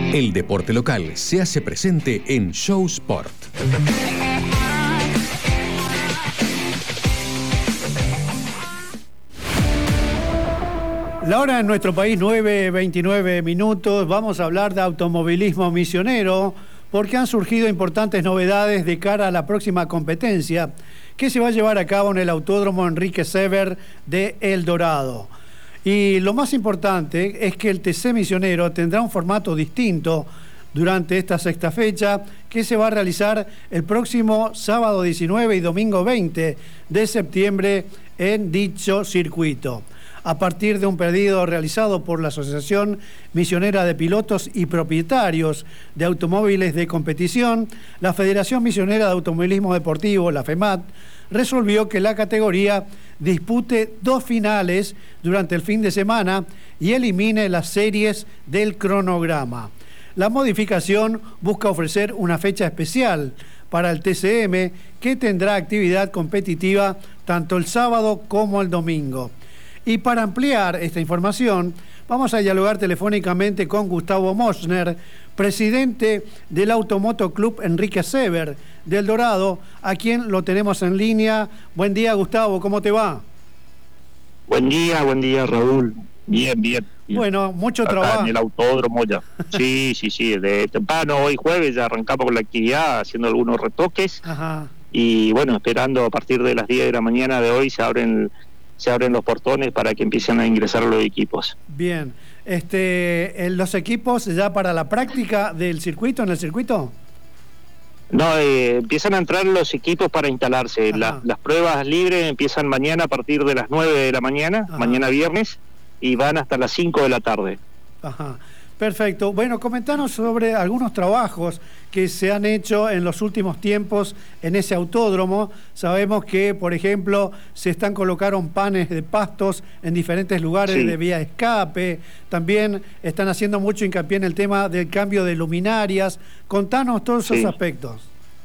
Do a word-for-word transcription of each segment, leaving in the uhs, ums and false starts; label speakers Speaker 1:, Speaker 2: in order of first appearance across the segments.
Speaker 1: El deporte local se hace presente en Show Sport.
Speaker 2: La hora en nuestro país, nueve veintinueve minutos. Vamos a hablar de automovilismo misionero porque han surgido importantes novedades de cara a la próxima competencia que se va a llevar a cabo en el Autódromo Enrique Sever de El Dorado. Y lo más importante es que el T C Misionero tendrá un formato distinto durante esta sexta fecha que se va a realizar el próximo sábado diecinueve y domingo veinte de septiembre en dicho circuito. A partir de un pedido realizado por la Asociación Misionera de Pilotos y Propietarios de Automóviles de Competición, la Federación Misionera de Automovilismo Deportivo, la FEMAT, resolvió que la categoría dispute dos finales durante el fin de semana y elimine las series del cronograma. La modificación busca ofrecer una fecha especial para el T C M que tendrá actividad competitiva tanto el sábado como el domingo. Y para ampliar esta información, vamos a dialogar telefónicamente con Gustavo Mosner, presidente del Automoto Club Enrique Sever del Dorado, a quien lo tenemos en línea. Buen día, Gustavo, ¿cómo te va?
Speaker 3: Buen día, buen día, Raúl. Bien, bien. bien.
Speaker 2: Bueno, mucho
Speaker 3: Acá
Speaker 2: trabajo.
Speaker 3: en el autódromo ya. Sí, sí, sí. De temprano, hoy jueves, ya arrancamos con la actividad, haciendo algunos retoques.
Speaker 2: Ajá.
Speaker 3: Y bueno, esperando a partir de las diez de la mañana de hoy se abren... se abren los portones para que empiecen a ingresar los equipos.
Speaker 2: Bien. Este, ¿los equipos ya para la práctica del circuito, en el circuito?
Speaker 3: No, eh, empiezan a entrar los equipos para instalarse. La, las pruebas libres empiezan mañana a partir de las nueve de la mañana, Ajá. mañana viernes, y van hasta las cinco de la tarde.
Speaker 2: Ajá. Perfecto. Bueno, comentanos sobre algunos trabajos que se han hecho en los últimos tiempos en ese autódromo. Sabemos que, por ejemplo, se están colocaron panes de pastos en diferentes lugares sí. de vía escape. También están haciendo mucho hincapié en el tema del cambio de luminarias. Contanos todos esos sí. aspectos.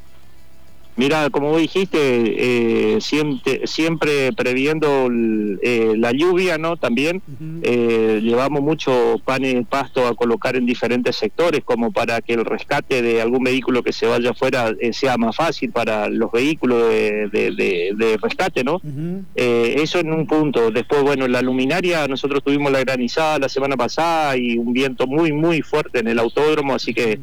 Speaker 3: Mira, como vos dijiste, eh, siempre, siempre previendo el, eh, la lluvia, ¿no? También uh-huh. eh, llevamos mucho panes de pasto a colocar en diferentes sectores, como para que el rescate de algún vehículo que se vaya afuera eh, sea más fácil para los vehículos de, de, de, de rescate, ¿no? Uh-huh. Eh, eso en un punto. Después, bueno, la luminaria, nosotros tuvimos la granizada la semana pasada y un viento muy, muy fuerte en el autódromo, así que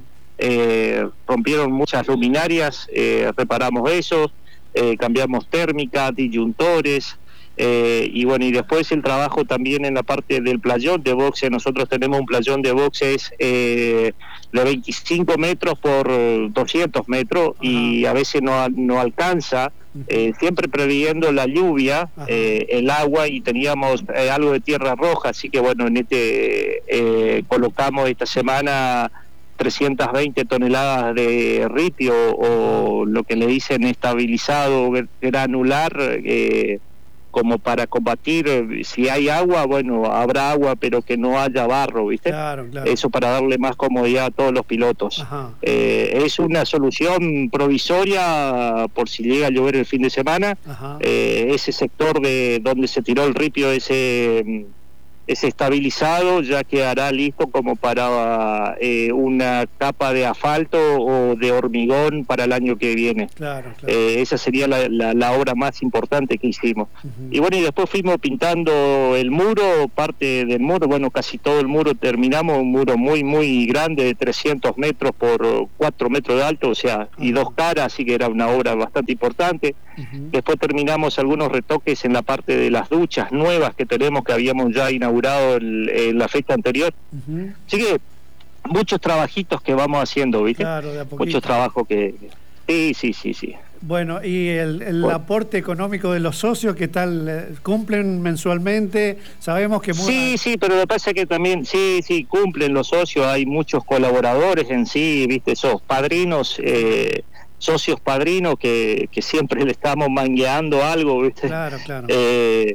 Speaker 3: Eh, rompieron muchas luminarias, eh, reparamos eso, eh, cambiamos térmica, disyuntores, eh, y bueno, y después el trabajo también en la parte del playón de boxe. Nosotros tenemos un playón de boxes eh, de veinticinco metros por doscientos metros, Ajá. y a veces no, no alcanza, eh, siempre previendo la lluvia, eh, el agua, y teníamos eh, algo de tierra roja, así que bueno, en este eh, colocamos esta semana trescientas veinte toneladas de ripio, o lo que le dicen estabilizado granular, eh, como para combatir, eh, si hay agua, bueno, habrá agua, pero que no haya barro, ¿viste?
Speaker 2: Claro, claro.
Speaker 3: Eso para darle más comodidad a todos los pilotos. Eh, es una solución provisoria por si llega a llover el fin de semana. Eh, ese sector de donde se tiró el ripio, ese... es estabilizado, ya quedará listo como para eh, una capa de asfalto o de hormigón para el año que viene. Claro, claro. Eh, esa sería la, la, la obra más importante que hicimos. Uh-huh. Y bueno, y después fuimos pintando el muro, parte del muro, bueno, casi todo el muro terminamos, un muro muy, muy grande, de trescientos metros por cuatro metros de alto, o sea, uh-huh. y dos caras, así que era una obra bastante importante. Uh-huh. Después terminamos algunos retoques en la parte de las duchas nuevas que tenemos, que habíamos ya inaugurado en, en la fecha anterior. Uh-huh. Así que muchos trabajitos que vamos haciendo, ¿viste? Claro, de a poquito. Muchos trabajos que... Sí, sí, sí, sí.
Speaker 2: Bueno, y el, el bueno. aporte económico de los socios, ¿qué tal? ¿Cumplen mensualmente? Sabemos que... Muy...
Speaker 3: Sí, sí, pero lo que pasa es que también, sí, sí, cumplen los socios, hay muchos colaboradores en sí, ¿viste? Esos padrinos... Eh, socios padrinos que, que siempre le estamos mangueando algo, ¿viste? Claro, claro. Eh,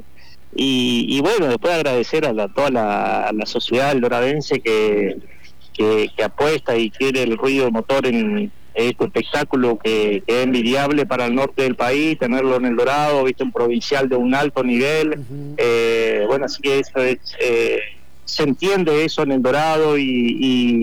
Speaker 3: y, y bueno, después agradecer a la, toda la, a la sociedad doradense que, que, que apuesta y quiere el ruido de motor en este espectáculo que, que es envidiable para el norte del país, tenerlo en El Dorado, ¿viste? Un provincial de un alto nivel. Uh-huh. eh, bueno, así que eso es, eh, se entiende eso en El Dorado, y, y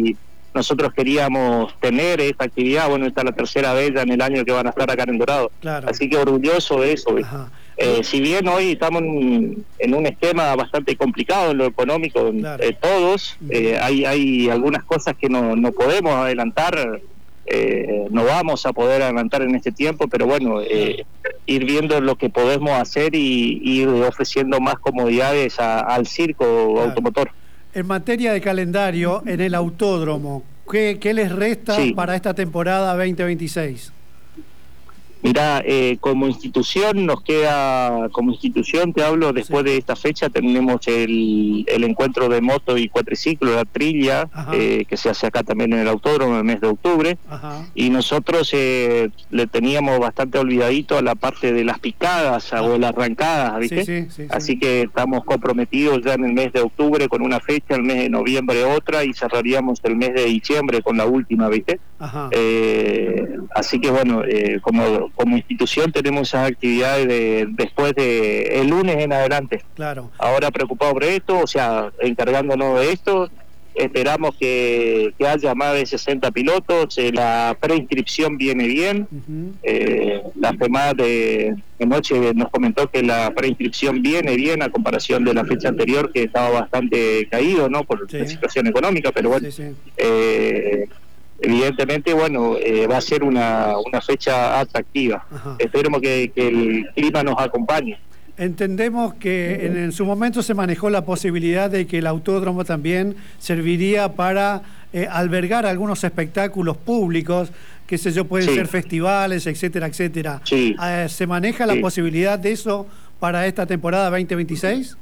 Speaker 3: nosotros queríamos tener esta actividad. Bueno, esta es la tercera vez ya en el año que van a estar acá en El Dorado.
Speaker 2: Claro.
Speaker 3: Así que orgulloso de eso. Eh, si bien hoy estamos en, en un esquema bastante complicado en lo económico, claro. eh, todos, eh, hay, hay algunas cosas que no, no podemos adelantar, eh, no vamos a poder adelantar en este tiempo, pero bueno, eh, ir viendo lo que podemos hacer y, y ir ofreciendo más comodidades a, al circo claro. automotor.
Speaker 2: En materia de calendario, en el autódromo, ¿qué, qué les resta sí. para esta temporada veinte veintiséis?
Speaker 3: Mirá, eh, como institución nos queda, como institución te hablo, después sí. de esta fecha tenemos el, el encuentro de moto y cuatriciclo, la trilla, eh, que se hace acá también en el autódromo en el mes de octubre. Ajá. Y nosotros eh, le teníamos bastante olvidadito a la parte de las picadas ah. o las arrancadas, ¿viste? Sí, sí, sí, Así sí. que estamos comprometidos ya en el mes de octubre con una fecha, el mes de noviembre otra, y cerraríamos el mes de diciembre con la última, ¿viste? Ajá. Eh, así que bueno, eh, como como institución tenemos esas actividades de, después de el lunes en adelante. Claro. Ahora preocupados por esto, o sea, encargándonos de esto, esperamos que, que haya más de sesenta pilotos, eh, la preinscripción viene bien, uh-huh. eh, la FEMAT de, de noche nos comentó que la preinscripción viene bien a comparación de la fecha anterior, que estaba bastante caído, ¿no? Por sí. la situación económica, pero bueno, sí, sí. Eh, evidentemente, bueno, eh, va a ser una, una fecha atractiva. Ajá. Esperemos que, que el clima nos acompañe.
Speaker 2: Entendemos que en, en su momento se manejó la posibilidad de que el autódromo también serviría para eh, albergar algunos espectáculos públicos, qué sé yo, pueden sí. ser festivales, etcétera, etcétera. Sí. Eh, ¿Se maneja la sí. posibilidad de eso para esta temporada veinte veintiséis?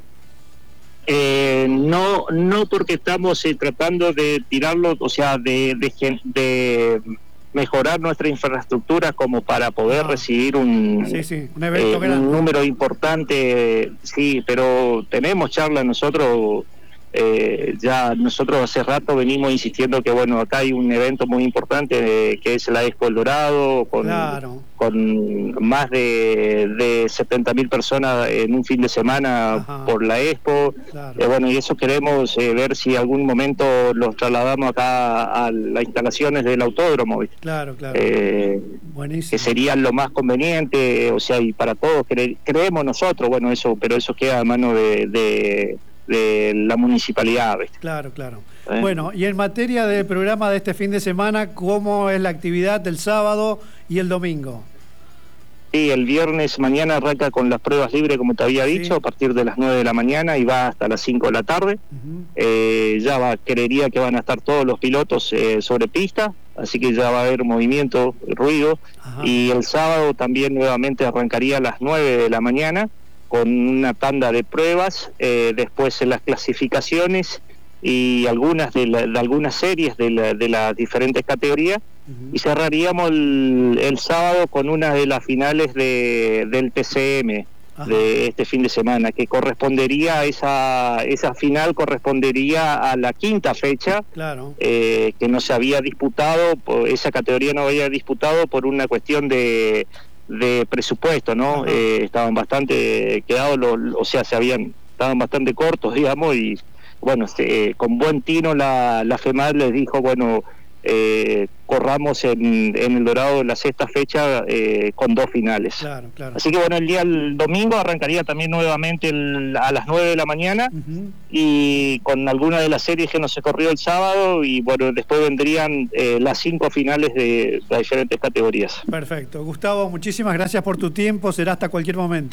Speaker 3: Eh, no, no porque estamos eh, tratando de tirarlo, o sea, de, de, de mejorar nuestra infraestructura como para poder ah, recibir un, sí, sí, un, evento eh, un número importante, sí, pero tenemos charlas nosotros. Eh, ya nosotros hace rato venimos insistiendo que bueno, acá hay un evento muy importante eh, que es la Expo El Dorado con, claro. con más de, de setenta mil personas en un fin de semana. Ajá. Por la Expo. Claro. Eh, bueno, y eso queremos eh, ver si algún momento los trasladamos acá a las instalaciones del autódromo, ¿viste? Claro, claro. Eh, Buenísimo. Que sería lo más conveniente, o sea, y para todos cre creemos nosotros, bueno, eso, pero eso queda a mano de, de de la municipalidad, ¿viste? Claro, claro. ¿Eh?
Speaker 2: Bueno, y en materia del programa de este fin de semana, ¿cómo es la actividad del sábado y el domingo?
Speaker 3: Sí, el viernes mañana arranca con las pruebas libres, como te había dicho, sí. a partir de las nueve de la mañana y va hasta las cinco de la tarde. Uh-huh. eh, ya va, creería que van a estar todos los pilotos eh, sobre pista, así que ya va a haber movimiento, ruido. Ajá. Y el sábado también nuevamente arrancaría a las nueve de la mañana, con una tanda de pruebas, eh, después en las clasificaciones y algunas de, la, de algunas series de, la, de las diferentes categorías, uh-huh. y cerraríamos el, el sábado con una de las finales de, del T C M. Ajá. De este fin de semana, que correspondería a esa, esa final correspondería a la quinta fecha, claro. eh, que no se había disputado, esa categoría no había disputado por una cuestión de de presupuesto, ¿no? Eh, estaban bastante quedados, los, o sea, se habían, estaban bastante cortos, digamos, y bueno, se, con buen tino la, la FEMAT les dijo, bueno, eh, corramos en, en El Dorado la sexta fecha eh, con dos finales. Claro, claro. Así que bueno, el día el domingo arrancaría también nuevamente el, a las nueve de la mañana, uh-huh. y con alguna de las series que no se corrió el sábado, y bueno, después vendrían eh, las cinco finales de las diferentes categorías.
Speaker 2: Perfecto. Gustavo, muchísimas gracias por tu tiempo, será hasta cualquier momento.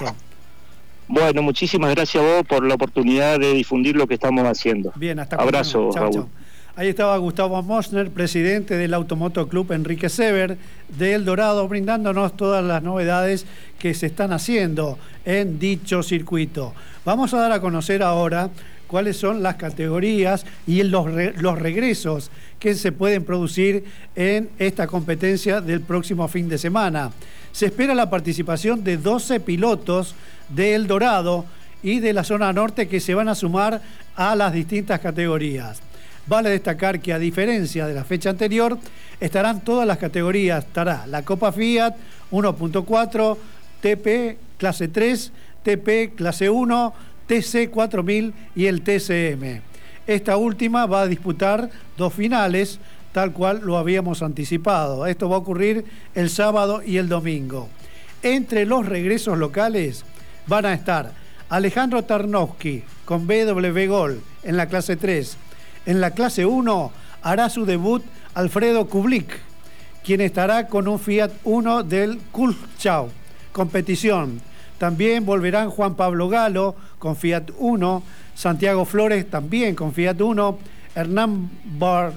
Speaker 3: Bueno, muchísimas gracias a vos por la oportunidad de difundir lo que estamos haciendo. Bien, hasta luego. Abrazo, chau, Raúl. Chau.
Speaker 2: Ahí estaba Gustavo Mosner, presidente del Automoto Club Enrique Sever de El Dorado, brindándonos todas las novedades que se están haciendo en dicho circuito. Vamos a dar a conocer ahora cuáles son las categorías y los, re, los regresos que se pueden producir en esta competencia del próximo fin de semana. Se espera la participación de doce pilotos de El Dorado y de la zona norte que se van a sumar a las distintas categorías. Vale destacar que, a diferencia de la fecha anterior, estarán todas las categorías. Estará la Copa Fiat uno punto cuatro, T P clase tres, T P clase uno, T C cuatro mil y el T C M. Esta última va a disputar dos finales, tal cual lo habíamos anticipado. Esto va a ocurrir el sábado y el domingo. Entre los regresos locales van a estar Alejandro Tarnowski con B W Gol en la clase tres. En la clase uno hará su debut Alfredo Kublik, quien estará con un Fiat Uno del Kulchau competición. También volverán Juan Pablo Galo con Fiat Uno, Santiago Flores también con Fiat Uno, Hernán, Bar,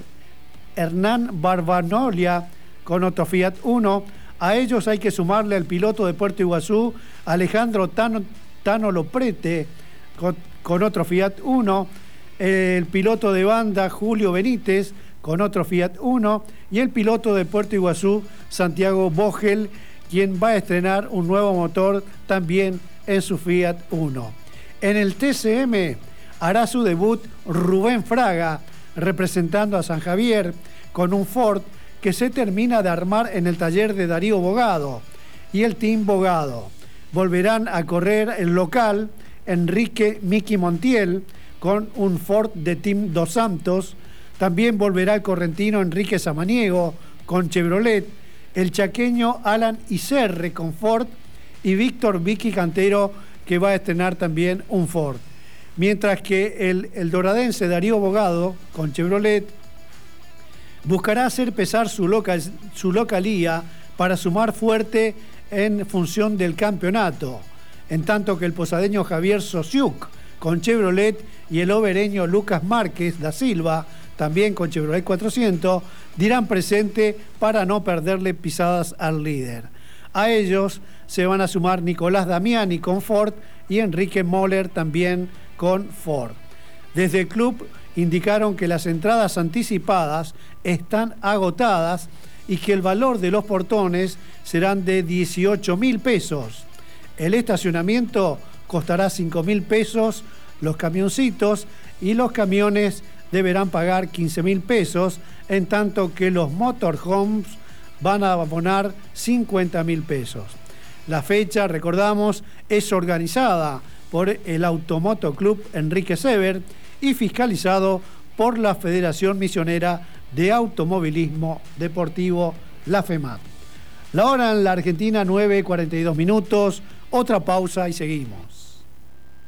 Speaker 2: Hernán Barbanolia con otro Fiat Uno. A ellos hay que sumarle al piloto de Puerto Iguazú, Alejandro Tano, Tano Loprete, con, con otro Fiat Uno, el piloto de banda Julio Benítez con otro Fiat Uno y el piloto de Puerto Iguazú, Santiago Vogel, quien va a estrenar un nuevo motor también en su Fiat Uno. En el T C M hará su debut Rubén Fraga, representando a San Javier, con un Ford que se termina de armar en el taller de Darío Bogado y el Team Bogado. Volverán a correr el local Enrique Miki Montiel con un Ford de Team Dos Santos. También volverá el correntino Enrique Samaniego con Chevrolet, el chaqueño Alan Iserre con Ford y Víctor Vicky Cantero, que va a estrenar también un Ford. Mientras que el, el doradense Darío Bogado con Chevrolet buscará hacer pesar su, local, su localía para sumar fuerte en función del campeonato, en tanto que el posadeño Javier Sosiuk con Chevrolet y el overeño Lucas Márquez da Silva, también con Chevrolet cuatrocientos, dirán presente para no perderle pisadas al líder. A ellos se van a sumar Nicolás Damiani con Ford y Enrique Moller también con Ford. Desde el club indicaron que las entradas anticipadas están agotadas y que el valor de los portones serán de dieciocho mil pesos. El estacionamiento costará cinco mil pesos, los camioncitos y los camiones deberán pagar quince mil pesos, en tanto que los motorhomes van a abonar cincuenta mil pesos. La fecha, recordamos, es organizada por el Automoto Club Enrique Sever y fiscalizado por la Federación Misionera de Automovilismo Deportivo, la FEMAT. La hora en la Argentina, nueve cuarenta y dos minutos, otra pausa y seguimos.